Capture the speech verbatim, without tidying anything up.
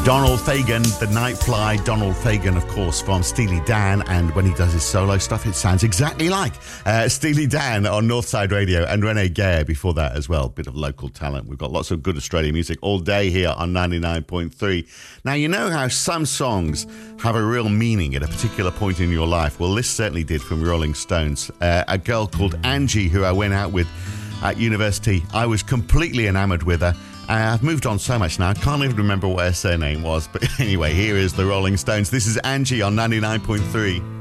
Donald Fagen, the Nightfly. Donald Fagen, of course, from Steely Dan, and when he does his solo stuff, it sounds exactly like uh, Steely Dan on Northside Radio, and Renee Gare before that as well. Bit of local talent. We've got lots of good Australian music all day here on ninety-nine point three. Now, you know how some songs have a real meaning at a particular point in your life? Well, this certainly did from Rolling Stones. Uh, a girl called Angie, who I went out with at university. I was completely enamoured with her. I've moved on so much now, I can't even remember what her surname was. But anyway, here is the Rolling Stones. This is Angie on ninety-nine point three.